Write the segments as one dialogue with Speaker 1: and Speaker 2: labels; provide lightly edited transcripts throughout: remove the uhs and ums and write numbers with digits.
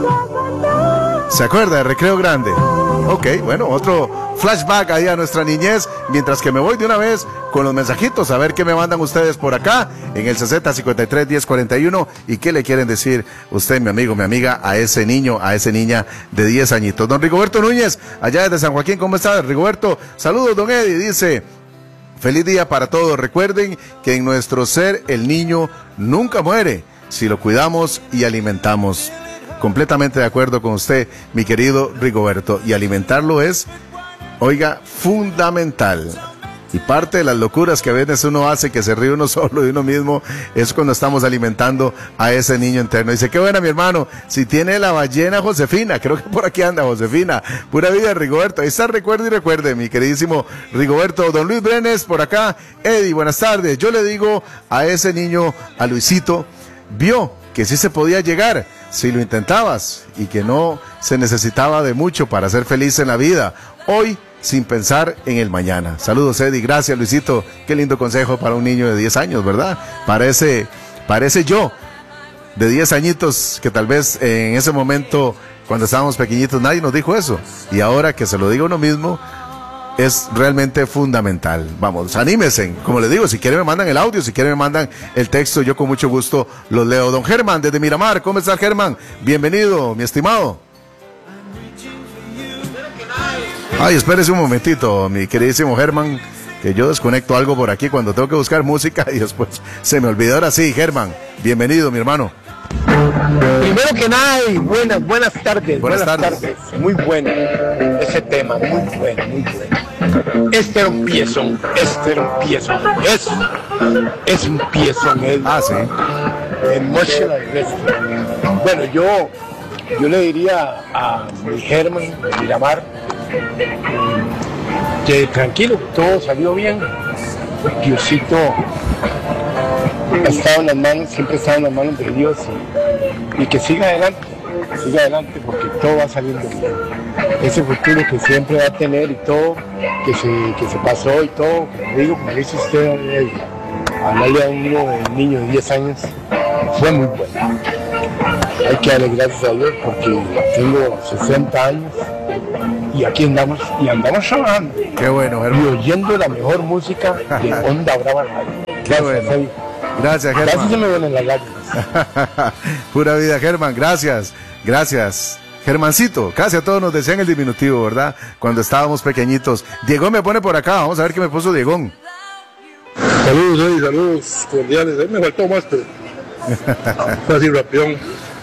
Speaker 1: ¿Se acuerda de Recreo Grande? Ok, bueno, otro flashback ahí a nuestra niñez, mientras que me voy de una vez con los mensajitos, a ver qué me mandan ustedes por acá, en el 60531041, y qué le quieren decir usted, mi amigo, mi amiga, a ese niño, a esa niña de 10 añitos. Don Rigoberto Núñez, allá desde San Joaquín, ¿cómo está, Rigoberto? Saludos, don Eddie, dice: feliz día para todos. Recuerden que en nuestro ser el niño nunca muere si lo cuidamos y alimentamos. Completamente de acuerdo con usted, mi querido Rigoberto. Y alimentarlo es, oiga, fundamental. Y parte de las locuras que a veces uno hace, que se ríe uno solo de uno mismo, es cuando estamos alimentando a ese niño interno. Dice: qué buena, mi hermano, si tiene la ballena Josefina, creo que por aquí anda Josefina. Pura vida, Rigoberto. Ahí está, recuerde y recuerde, mi queridísimo Rigoberto. Don Luis Brenes, por acá. Eddie, buenas tardes. Yo le digo a ese niño, a Luisito, vio que sí se podía llegar si lo intentabas y que no se necesitaba de mucho para ser feliz en la vida. Hoy, sin pensar en el mañana. Saludos, Eddie. Gracias, Luisito. Qué lindo consejo para un niño de 10 años, ¿verdad? Parece yo de 10 añitos que tal vez en ese momento, cuando estábamos pequeñitos, nadie nos dijo eso. Y ahora que se lo diga uno mismo, es realmente fundamental. Vamos, anímense. Como les digo, si quieren me mandan el audio, si quieren me mandan el texto, yo con mucho gusto los leo. Don Germán, desde Miramar, ¿cómo está, Germán? Bienvenido, mi estimado. Ay, espérese un momentito, mi queridísimo Germán, que yo desconecto algo por aquí cuando tengo que buscar música y después se me olvidó. Ahora sí, Germán, bienvenido, mi hermano.
Speaker 2: Primero que nada, y buenas tardes. Buenas tardes. Muy bueno ese tema, muy bueno. Este era un piezón. Es un piezón.
Speaker 1: Sí.
Speaker 2: Emotional Wrestling. Bueno, yo le diría a mi Germán de Miramar que tranquilo, todo salió bien. Diosito ha estado en las manos, siempre ha estado en las manos de Dios, y que siga adelante porque todo va saliendo bien. Ese futuro que siempre va a tener y todo, que se pasó y todo, como dice usted, hablarle a un niño de 10 años, fue muy bueno. Hay que darle gracias a Dios porque tengo 60 años y aquí andamos trabajando.
Speaker 1: Qué bueno, hermano.
Speaker 2: Y oyendo la mejor música de Onda Brava Radio.
Speaker 1: Qué bueno. Gracias, Germán.
Speaker 2: Gracias, se me ven en las lágrimas.
Speaker 1: Pura vida, Germán, gracias. Germancito, casi a todos nos decían el diminutivo, ¿verdad? Cuando estábamos pequeñitos. Diegón me pone por acá, vamos a ver qué me puso Diegón.
Speaker 3: Saludos cordiales. Ahí me faltó más, pero fue así rapión.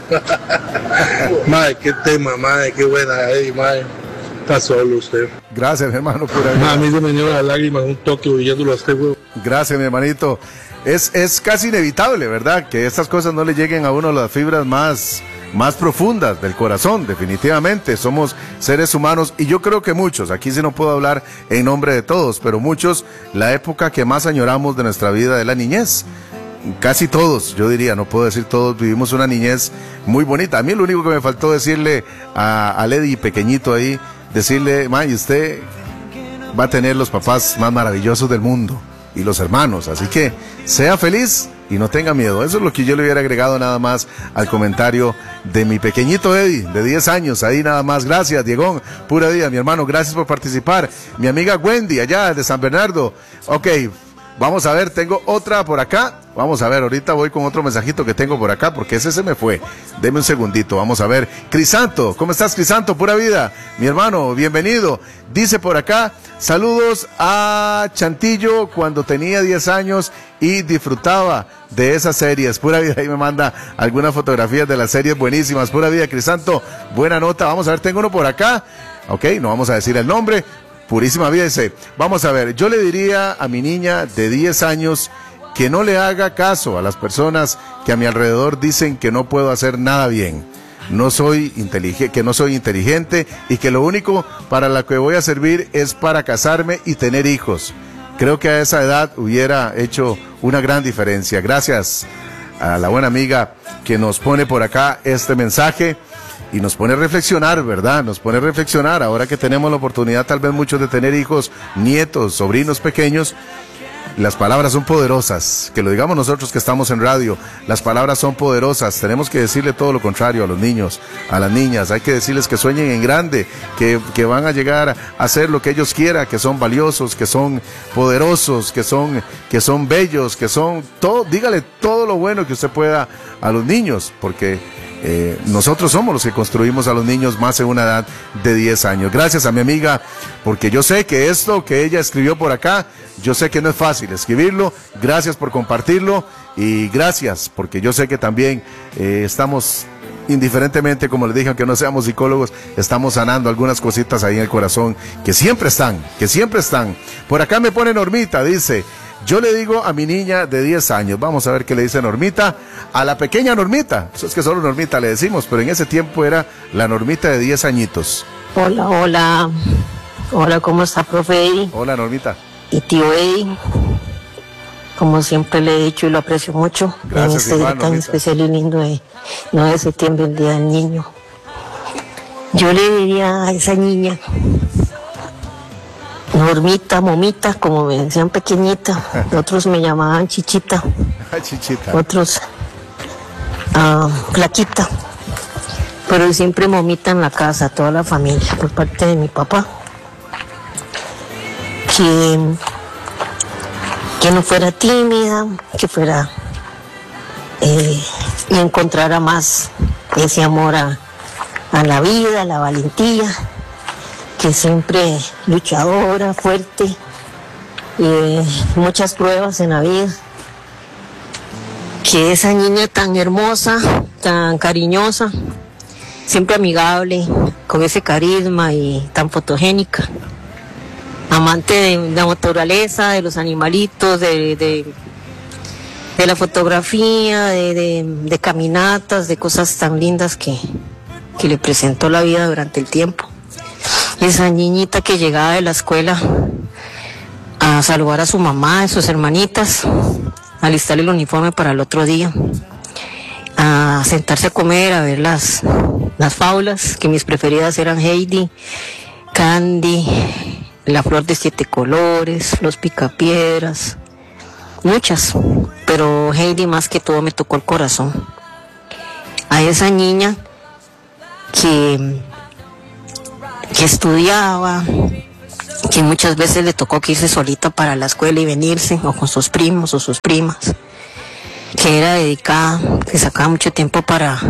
Speaker 3: Madre, qué tema, madre, qué buena, madre. Está solo usted.
Speaker 1: Gracias, hermano, pura vida.
Speaker 3: A mí se me dio las lágrimas, un toque oyéndolo a este huevo.
Speaker 1: Gracias, mi hermanito. Es casi inevitable, ¿verdad? Que estas cosas no le lleguen a uno las fibras más profundas del corazón, definitivamente. Somos seres humanos y yo creo que muchos, aquí sí no puedo hablar en nombre de todos, pero muchos, la época que más añoramos de nuestra vida es la niñez. Casi todos, yo diría, no puedo decir todos, vivimos una niñez muy bonita. A mí lo único que me faltó decirle a Lady pequeñito ahí, decirle: y usted va a tener los papás más maravillosos del mundo y los hermanos, así que sea feliz y no tenga miedo. Eso es lo que yo le hubiera agregado nada más al comentario de mi pequeñito Eddie, de 10 años, ahí nada más. Gracias, Diegón, pura vida, mi hermano, gracias por participar. Mi amiga Wendy, allá de San Bernardo. Ok, vamos a ver, tengo otra por acá. Vamos a ver, ahorita voy con otro mensajito que tengo por acá, porque ese se me fue. Deme un segundito, vamos a ver. Crisanto, ¿cómo estás, Crisanto? Pura vida, mi hermano, bienvenido. Dice por acá: saludos a Chantillo cuando tenía 10 años y disfrutaba de esas series. Pura vida, ahí me manda algunas fotografías de las series buenísimas. Pura vida, Crisanto, buena nota. Vamos a ver, tengo uno por acá. Ok, no vamos a decir el nombre. Purísima vida, dice: vamos a ver, yo le diría a mi niña de 10 años que no le haga caso a las personas que a mi alrededor dicen que no puedo hacer nada bien, que no soy inteligente y que lo único para lo que voy a servir es para casarme y tener hijos. Creo que a esa edad hubiera hecho una gran diferencia. Gracias a la buena amiga que nos pone por acá este mensaje y nos pone a reflexionar, ¿verdad? Nos pone a reflexionar ahora que tenemos la oportunidad tal vez muchos de tener hijos, nietos, sobrinos pequeños. las palabras son poderosas, que lo digamos nosotros que estamos en radio, las palabras son poderosas, tenemos que decirle todo lo contrario a los niños, a las niñas, hay que decirles que sueñen en grande, que van a llegar a hacer lo que ellos quieran, que son valiosos, que son poderosos, que son bellos, que son todo, dígale todo lo bueno que usted pueda a los niños, porque nosotros somos los que construimos a los niños más en una edad de 10 años. Gracias a mi amiga, porque yo sé que esto que ella escribió por acá, yo sé que no es fácil escribirlo. Gracias por compartirlo y gracias, porque yo sé que también estamos, indiferentemente, como les dije, aunque no seamos psicólogos, estamos sanando algunas cositas ahí en el corazón que siempre están. Por acá me pone Normita, dice: yo le digo a mi niña de 10 años, vamos a ver qué le dice Normita, a la pequeña Normita, eso es que solo Normita le decimos, pero en ese tiempo era la Normita de 10 añitos.
Speaker 4: Hola, ¿cómo está, profe Eddie?
Speaker 1: Hola, Normita.
Speaker 4: Y tío Eddie, como siempre le he dicho y lo aprecio mucho,
Speaker 1: gracias,
Speaker 4: en este día tan especial y lindo de 9 de septiembre, el Día del Niño. Yo le diría a esa niña, Normita, momita, como me decían pequeñita, otros me llamaban chichita, otros flaquita, pero siempre momita en la casa, toda la familia, por parte de mi papá, que no fuera tímida, que fuera y encontrara más ese amor a la vida, a la valentía, que siempre luchadora, fuerte, muchas pruebas en la vida, que esa niña tan hermosa, tan cariñosa, siempre amigable, con ese carisma y tan fotogénica, amante de la naturaleza, de los animalitos, de la fotografía, de caminatas, de cosas tan lindas que le presentó la vida durante el tiempo. Esa niñita que llegaba de la escuela a saludar a su mamá, a sus hermanitas, a alistarle el uniforme para el otro día, a sentarse a comer, a ver las fábulas, que mis preferidas eran Heidi, Candy, La Flor de 7 Colores, Los Picapiedras, muchas, pero Heidi más que todo me tocó el corazón. A esa niña que estudiaba, que muchas veces le tocó que irse solita para la escuela y venirse, o con sus primos o sus primas, que era dedicada, que sacaba mucho tiempo para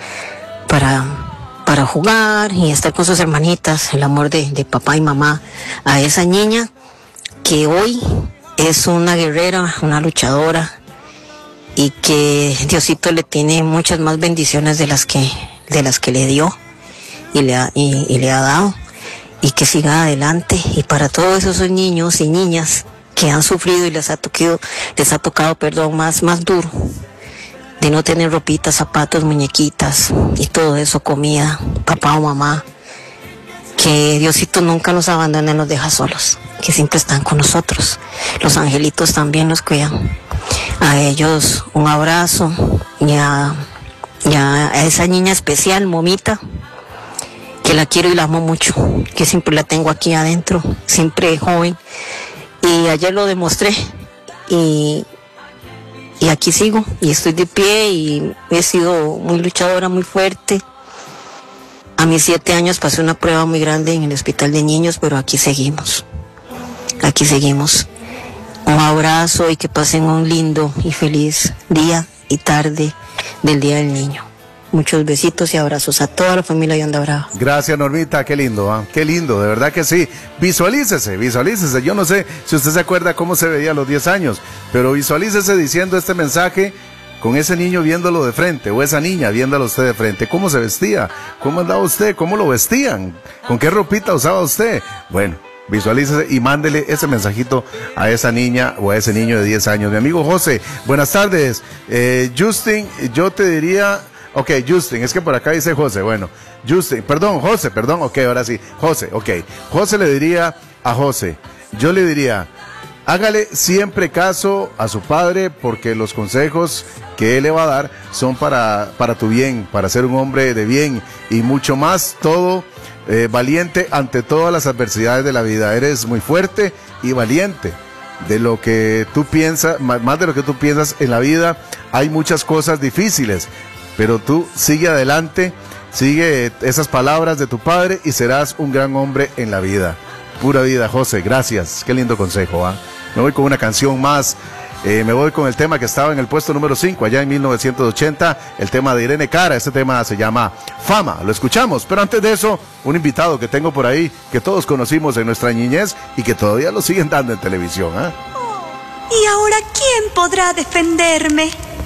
Speaker 4: jugar y estar con sus hermanitas, el amor de papá y mamá. A esa niña que hoy es una guerrera, una luchadora, y que Diosito le tiene muchas más bendiciones de las que le dio y le ha dado, y que siga adelante. Y para todos esos niños y niñas que han sufrido y les ha tocado más duro, de no tener ropitas, zapatos, muñequitas y todo eso, comida, papá o mamá, que Diosito nunca nos abandona y nos deja solos, que siempre están con nosotros. Los angelitos también nos cuidan. A ellos un abrazo, y a esa niña especial, Momita, que la quiero y la amo mucho, que siempre la tengo aquí adentro, siempre joven, y ayer lo demostré, y aquí sigo, y estoy de pie, y he sido muy luchadora, muy fuerte. A mis 7 años pasé una prueba muy grande en el hospital de niños, pero aquí seguimos. Un abrazo y que pasen un lindo y feliz día y tarde del Día del Niño. Muchos besitos y abrazos a toda la familia de Onda Brava.
Speaker 1: Gracias, Normita, qué lindo, qué lindo, de verdad que sí. Visualícese. Yo no sé si usted se acuerda cómo se veía a los 10 años, pero visualícese diciendo este mensaje con ese niño viéndolo de frente, o esa niña viéndolo usted de frente. ¿Cómo se vestía? ¿Cómo andaba usted? ¿Cómo lo vestían? ¿Con qué ropita usaba usted? Bueno, visualícese y mándele ese mensajito a esa niña o a ese niño de 10 años. Mi amigo José, buenas tardes. Justin, yo te diría... Ok, Justin, es que por acá dice José, bueno, José, ok, ahora sí, José, ok. José le diría a José, yo le diría, hágale siempre caso a su padre, porque los consejos que él le va a dar son para tu bien, para ser un hombre de bien, y mucho más, todo valiente ante todas las adversidades de la vida. Eres muy fuerte y valiente, de lo que tú piensas, más de lo que tú piensas en la vida. Hay muchas cosas difíciles, pero tú sigue adelante, sigue esas palabras de tu padre y serás un gran hombre en la vida. Pura vida, José, gracias. Qué lindo consejo, ¿eh? Me voy con una canción más. Me voy con el tema que estaba en el puesto número 5 allá en 1980, el tema de Irene Cara. Este tema se llama Fama, lo escuchamos, pero antes de eso, un invitado que tengo por ahí, que todos conocimos en nuestra niñez y que todavía lo siguen dando en televisión, ¿eh?
Speaker 5: ¿Y ahora quién podrá defenderme?